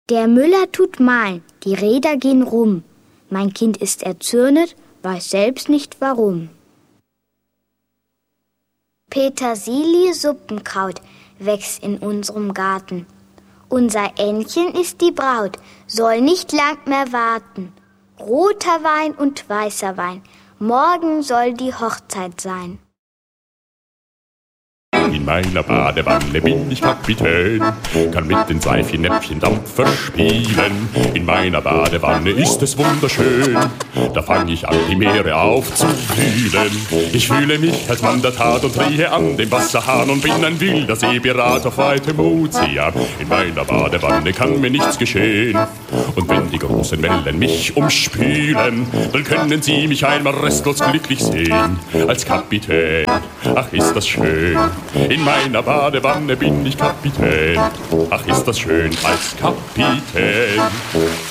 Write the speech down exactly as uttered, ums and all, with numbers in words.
Der Müller tut mahlen, die Räder gehen rum. Mein Kind ist erzürnet, weiß selbst nicht warum. Petersilie-Suppenkraut wächst in unserem Garten. Unser Ännchen ist die Braut, soll nicht lang mehr warten. Roter Wein und weißer Wein, morgen soll die Hochzeit sein. In meiner Badewanne bin ich Kapitän, kann mit den Seifiennäpfchen Dampfer spielen. In meiner Badewanne ist es wunderschön, da fang ich an, die Meere aufzuwühlen. Ich fühle mich als Mann der Tat und drehe an dem Wasserhahn und bin ein wilder Seepirat auf weitem Ozean. In meiner Badewanne kann mir nichts geschehen, und wenn die großen Wellen mich umspülen, dann können sie mich einmal restlos glücklich sehen als Kapitän. Ach, ist das schön. In meiner Badewanne bin ich Kapitän. Ach, ist das schön als Kapitän.